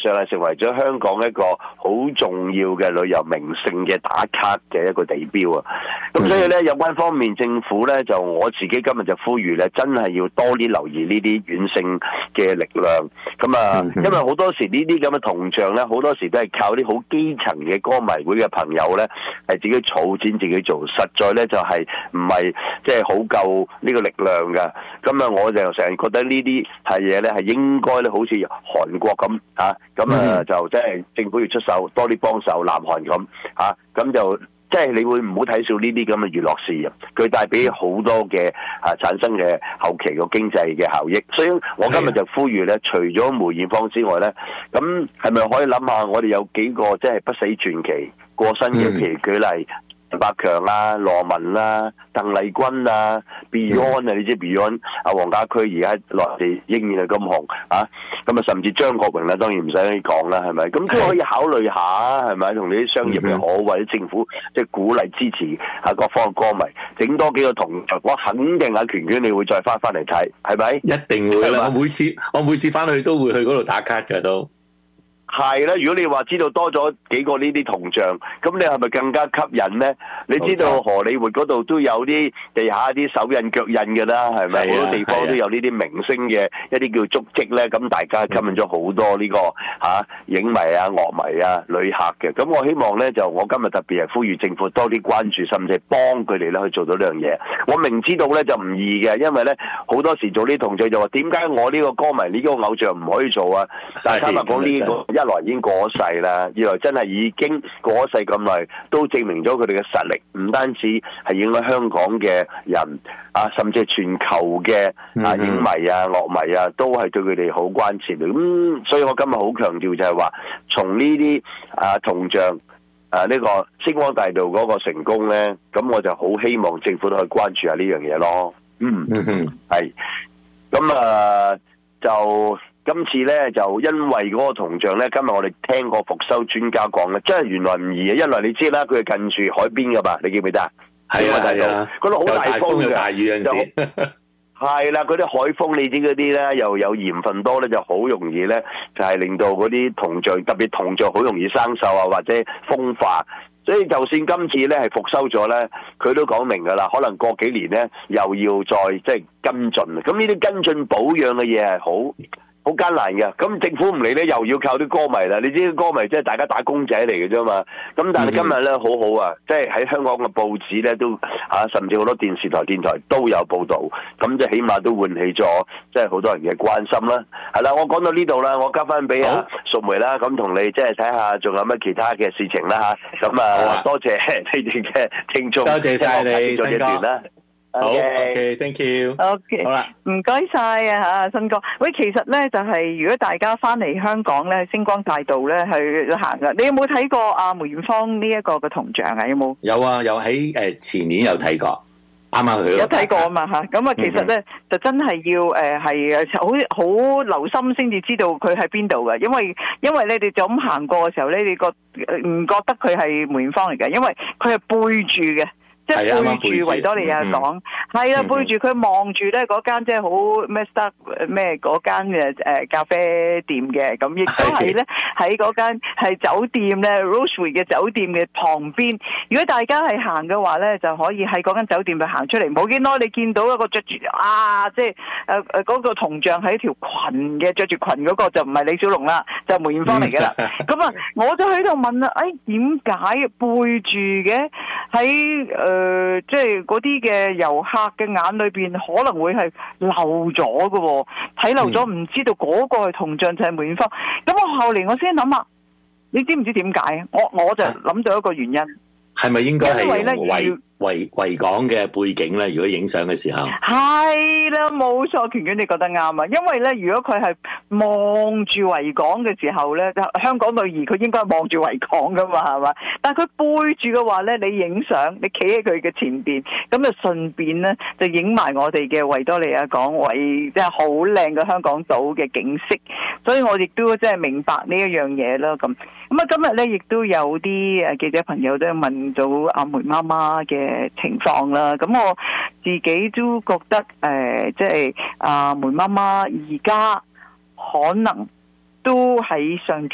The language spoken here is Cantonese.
上係成為咗香港一個好重要嘅旅遊名勝嘅打卡嘅一個地標啊！咁所以咧，有關方面政府咧，就我自己今日就呼籲咧，真係要多啲留意呢啲遠勝嘅力量。咁啊，因為好多時呢啲咁嘅銅像咧，好多時都係靠啲好基層嘅歌迷會嘅朋友咧，係自己儲錢自己做，實在咧就係唔係即係好夠呢個力量㗎。咁啊，我就成日覺得呢啲係嘢咧係應該咧，好似韓國咁嚇，咁啊就即係政府要出手多啲幫手，南韓咁嚇，咁就即係你會唔好睇少呢啲咁嘅娛樂事業，佢帶俾好多嘅產生嘅後期個經濟嘅效益。所以我今日就呼籲咧，除咗梅艷芳之外咧，咁係咪可以諗下我哋有幾個即係不死傳奇過身嘅，譬如舉例陳百強啊、羅文啦、鄧麗君啊、Beyond 啊，你知 Beyond 啊，黃家駒而家內地仍然係咁紅啊，咁啊甚至張國榮啦，當然唔使講啦，係咪？咁都可以考慮下，係咪？同你啲商業又好，或者政府即係鼓勵支持各方嘅歌迷，整多幾個銅像，我肯定權權你會再翻嚟睇，係咪？ 一定會啦！我每次翻去都會去嗰度打卡㗎都。 係啦，如果你話知道多咗幾個呢啲銅像，咁你係咪更加吸引咧？你知道荷里活嗰度都有啲地下啲手印腳印嘅啦，係咪？好多地方都有呢啲明星嘅一啲叫足跡咧，咁大家吸引咗好多呢個影迷啊、樂迷啊、旅客嘅。咁我希望咧，就我今日特別係呼籲政府多啲關注，甚至係幫佢哋咧去做到呢樣嘢。我明知道咧就唔易嘅，因為咧好多時做呢啲銅像就話點解我呢個歌迷呢個偶像唔可以做啊？但係坦白講呢個一來已經過咗世啦，二來真係已經過咗世咁耐，都證明咗佢哋嘅實力，唔單止係影響香港嘅人甚至係全球嘅影迷啊、樂迷啊，都係對佢哋好關切。咁所以我今日好強調就係話，從呢啲銅像呢個星光大道嗰個成功咧，咁我就好希望政府都可以關注下呢樣嘢咯。係。咁就。今次咧就因為嗰個銅像咧，今日我哋聽過復修專家講咧，真係原來唔易嘅。一來你知啦，佢係近住海邊噶嘛，你記唔記得啊？ 係啊， 嗰度好大風嘅， 有大雨有時。 係啦，嗰啲海風你知嗰啲咧，又有鹽分多咧，就好容易咧，就係令到嗰啲銅像，特別銅像好容易生鏽啊，或者風化。所以就算今次咧係復修咗咧，佢都講明㗎啦，可能過幾年咧又要再即係跟進。咁呢啲跟進保養嘅嘢係好艱難嘅，咁政府唔理咧，又要靠啲歌迷啦。你知歌迷即係大家打工仔嚟嘅啫嘛。咁但係今日咧好好啊，即係喺香港嘅報紙咧都甚至好多電視台、電台都有報導，咁即係起碼都喚起咗即係好多人嘅關心啦。係啦，我講到呢度啦，我交翻俾淑梅啦，咁同你即係睇下仲有乜其他嘅事情啦嚇。咁多謝你哋嘅聽眾， 多謝晒你，新哥。好 ，OK，thank you。OK， 好啦，唔該晒啊新哥。喂，其實咧就係如果大家翻嚟香港咧，星光大道咧去行噶，你有冇睇過梅艷芳呢一個嘅銅像啊？有冇？ 有啊，有喺前年有睇過，啱啱去有睇過啊嘛嚇。咁其實咧就真係要係好留心先至知道佢喺邊度嘅，因為你哋就咁行過嘅時候咧，你唔覺得佢係梅艷芳嚟嘅？因為佢係背住嘅。即係背住維多利亞港，係啦，背住佢望住咧嗰間即係好咩嗰間嘅咖啡店嘅，咁亦都係咧喺嗰間係酒店咧 Rosewood 嘅酒店嘅旁邊。如果大家係行嘅話咧，就可以喺嗰間酒店度行出嚟，冇幾多你見到一個着住即係嗰個銅像喺條裙嘅，着住裙嗰個就唔係李小龍啦，就梅艷芳嚟嘅啦。咁我就喺度問啦，點解背住嘅喺即係嗰啲嘅遊客嘅眼裏邊可能會係漏咗嘅，睇漏咗唔知道嗰個係銅像就係梅艷芳。咁我後嚟我先諗下，你知唔知點解？我就諗到一個原因， 係咪應該係維港嘅背景咧？如果影相嘅時候， 係啦，冇錯，權權你覺得啱啊！因為咧，如果佢係望住維港嘅時候咧，香港女兒佢應該望住維港噶嘛，係嘛？但係佢背住嘅話咧，你影相，你企喺佢嘅前邊，咁就順便咧就影埋我哋嘅維多利亞港即係好靚嘅香港島嘅景色。所以我亦都即係明白呢一樣嘢啦。咁今日咧亦都有啲記者朋友都問到阿梅媽媽嘅情況啦。咁我自己都覺得即係阿梅媽媽而家可能都喺上天。